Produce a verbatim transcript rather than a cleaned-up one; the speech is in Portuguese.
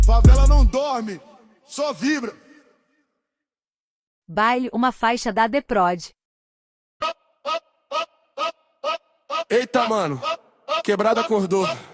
Favela não dorme, só vibra. Baile, uma faixa da The Prod. Eita, mano, quebrada acordou.